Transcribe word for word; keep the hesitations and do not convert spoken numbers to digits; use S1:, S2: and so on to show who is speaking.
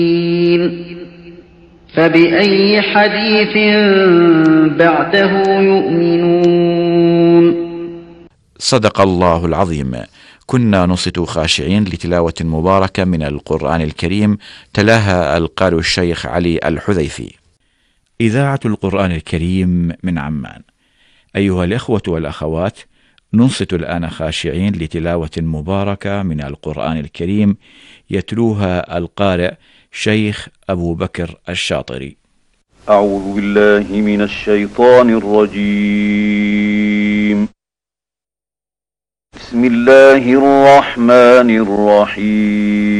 S1: فبأي حديث بعده يؤمنون.
S2: صدق الله العظيم. كنا نصت خاشعين لتلاوة مباركة من القرآن الكريم تلاها القارئ الشيخ علي الحذيفي. إذاعة القرآن الكريم من عمان. أيها الإخوة والأخوات، ننصت الآن خاشعين لتلاوة مباركة من القرآن الكريم يتلوها القارئ شيخ أبو بكر الشاطري.
S3: أعوذ بالله من الشيطان الرجيم. بسم الله الرحمن الرحيم.